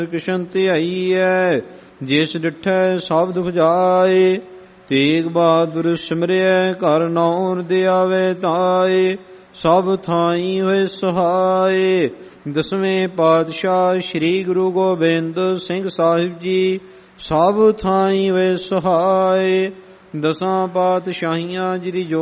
ਕਿਸ਼ਨ ਧਿਆਈਐ, ਜਿਸ ਡਿਠੈ ਸਭ ਦੁਖ ਜਾਏ। ਤੇਗ ਬਹਾਦਰ ਸਿਮਰਿਐ, ਘਰ ਨਾਉ ਦੇ ਆਵੇ ਤਾਏ। ਸਭ ਥਾਈ ਹੋਏ ਸਹਾਏ। ਦਸਵੇਂ ਪਾਤਸ਼ਾਹ ਸ੍ਰੀ ਗੁਰੂ ਗੋਬਿੰਦ ਸਿੰਘ ਸਾਹਿਬ ਜੀ ਸਭ ਥਾਈ ਹੋਏ ਸਹਾਏ। ਦਸਾਂ ਪਾਤਸ਼ਾਹੀਆਂ ਜੀ ਦੀ